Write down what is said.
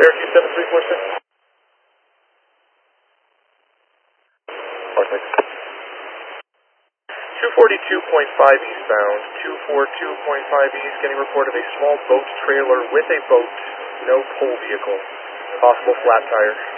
Syracuse 7346. Parsec. 242.5 eastbound, 242.5 east, getting report of a small boat trailer with a boat, no pole vehicle. Possible flat tire.